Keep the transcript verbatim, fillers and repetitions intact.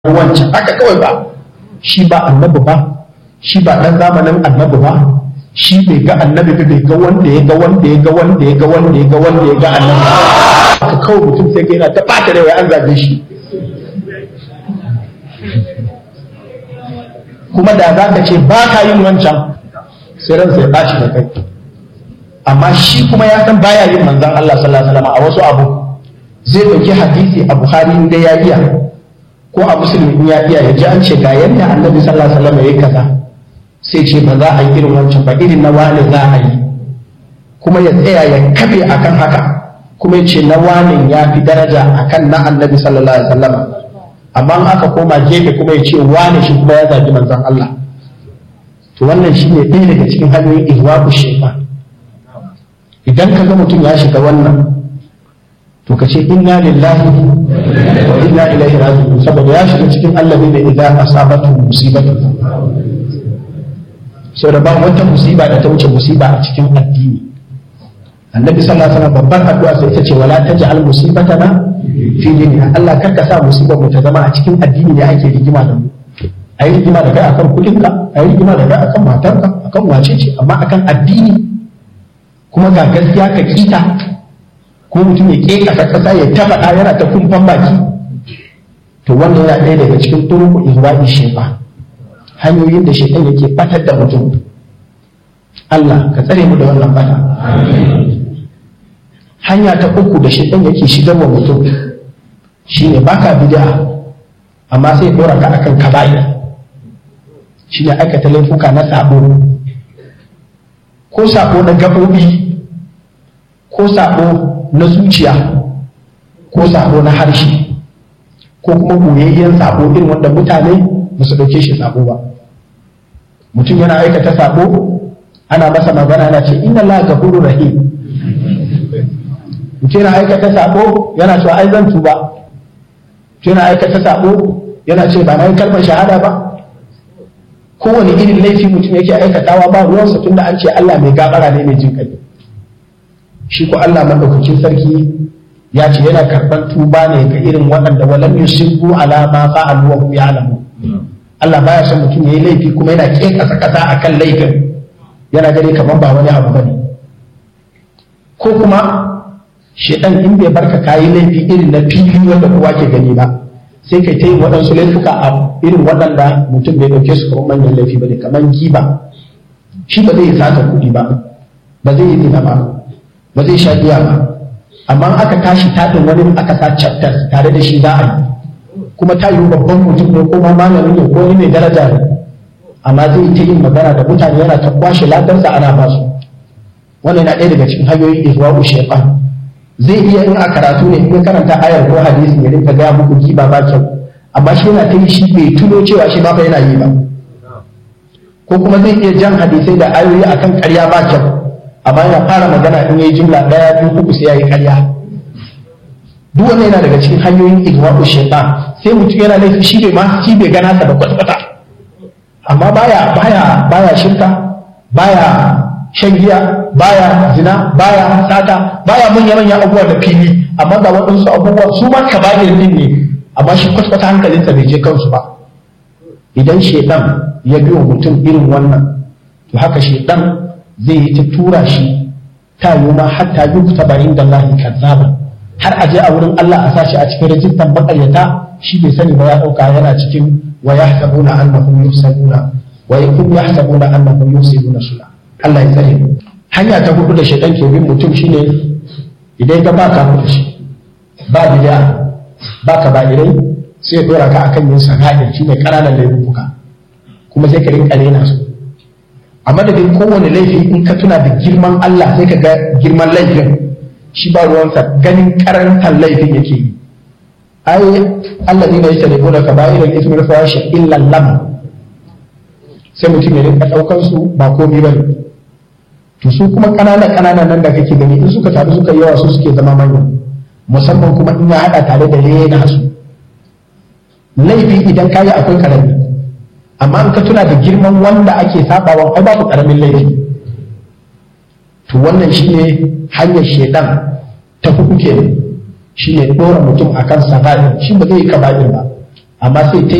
wancan haka kawai ba, shi ba annabi ba, shi ba ɗan zamanin annabi ba, shi bai ga annabi ba, bai ga wanda ya ga wanda ya ga wanda ya ga wanda ya ga wanda ya ga annabi haka kawai mutum sai ga yana ta ɓata da wai an zabe shi. Kuma da za ka ce ba ka yin wancan sai ran sai ɓaci da kai, amma shi kuma ya san baya yin manzon Allah sallallahu alaihi wasallam a wasu abu. Zai ɗauki hadisi a Bukhari inda ya iya ko a Muslim in ya iya ya ji an ce ga yadda annabi sallallahu alaihi wasallam yayi kaza, sai ce ba za a yi irin wancan ba, irin na wani za a yi, kuma ya tsaya ya kafe akan haka, kuma ya ce na wani ya fi daraja akan na annabi sallallahu alaihi wasallam. Amma in aka koma gefe kuma ya ce wani shi kuma ya zagi manzon Allah. To wannan shine ɗaya daga cikin hanyoyin ihwa'u shaytan. Idan ka ga mutum ya shiga wannan, to ka ce inna lillahi wa inna ilaihi raji'un, saboda ya shiga cikin allazi da idan asabatu musibatu. Sai da ba wata musiba da ta wuce musiba a cikin addini. Annabi sallallahu alaihi wasallam babban addu'a sai ta ce wala taj'al musibatana fi dinina. Allah kar ka sa musibar mu ta zama a cikin addini da ake rigima da mu. Ayi rigima da kai akan kudinka, ayi rigima da kai akan matarka, akan wacece, amma akan addini kuma ga gaskiya ka kita, ko mutum ya ke kasa kasa ya ta faɗa yana ta kumfan baki. To wannan yana ɗaya daga cikin turuku ihwa'i shaytan, hanyoyin da shaytan yake fatar da mutum. Allah ka tsare mu da wannan fata. Hanya ta uku da shaytan yake shigar wa mutum shine baka bid'a amma sai dora ka akan kaba'ir, shine aikata laifuka na sabo, ko sabo na gabobi, ko sabo na zuciya, ko sabo na harshe, ko kuma goyayyen sabo irin wanda mutane ba su ɗauke shi sabo ba. Mutum yana aikata sabo, ana masa magana ana ce inna la ghafurur rahim. Mutum yana aikata sabo yana cewa ai zan tuba. Mutum yana aikata sabo yana ce ba na yi kalmar shahada ba. Kowane irin laifi mutum yake aikatawa ba ruwansa, tunda an ce Allah mai gafara ne mai jin kai. Shi ko Allah madaukakin sarki ya ce yana karban tuba ne ga irin waɗanda walam yusibu ala ma fa'alu wa hum ya'lamun. Allah baya son mutum yayi laifi kuma yana ke kasa kasa akan laifin, yana gani kamar ba wani abu bane. Ko kuma shedan in bai barka kayi laifi irin na fili wanda kowa ke gani ba, sai kai ta yin waɗansu laifuka a irin waɗanda mutum bai ɗauke su kamar manyan laifi bane, kamar giba. Shi ba zai yi sata kuɗi ba, ba zai yi zina ba, ba zai sha giya ba, amma aka tashi taɗin wani aka sa chapters tare da shi za a yi, kuma ta yi babban mutum ne ko ma malami ne ko mai daraja ne, amma zai ta yin magana da mutane yana ta kwashe ladarsa ana ba su. Wannan na ɗaya daga cikin hanyoyin ihwa'u shaytan. Zai iya in a karatu ne in karanta ayar ko hadisi ya rinka gaya muku giba ba kyau, amma shi yana ta yi shi bai tuno cewa shi ba fa yana yi ba. Ko kuma zai iya jan hadisai da ayoyi akan ƙarya ba kyau, amma yana fara magana in yayi jumla daya biyu uku sai yayi ƙarya. Duk wannan yana daga cikin hanyoyin igwa'u shaytan. Sai mutum yana laifi shi bai ma shi bai gana sa da kwata-kwata, amma baya baya baya shirka, baya shan giya, baya zina, baya sata, baya manya manyan abubuwa da fili, amma ga waɗansu abubuwa su ma kaba'ir din ne, amma shi kwata-kwata hankalinsa bai je kansu ba. Idan shaytan ya biyo mutum irin wannan, to haka shaytan zai yi ta tura shi ta yi ma hatta yi kuta bayin da Allah kazzaba, har aje a wurin Allah a sashi a cikin rajistan makaryata, shi bai sani ba ya dauka yana cikin wa yahsabuna annahum yusabuna wa yakum yahsabuna annahum yusibuna suna. Allah ya tsare. Hanya ta hudu da shaytan ke bin mutum shine idan ka baka mutu shi ba bid'a ba ka ba irai, sai ya dora ka akan yin sana'a shine kananan laifuka, kuma sai ka rinka rena su. A madadin kowane laifi in ka tuna da girman Allah sai ka ga girman laifin, shi ba ruwansa ganin karantar laifin yake yi. Ai Allah ne ya sani gona ka bayan ismi na fawashi illa lam, sai mutum ya rinka daukar su ba komai bane. To su kuma kanana kanana nan da kake gani in suka taru suka yawa su suke zama manya, musamman kuma in ya hada tare da rena su. Laifi idan kayi akwai karami, amma in ka tuna da girman wanda ake sabawa ai babu karamin laifi. To wannan shine hanyar shedan ta hudu kenan, shine dora mutum akan sabani, shi ba zai yi kaba'ir ba, amma sai ta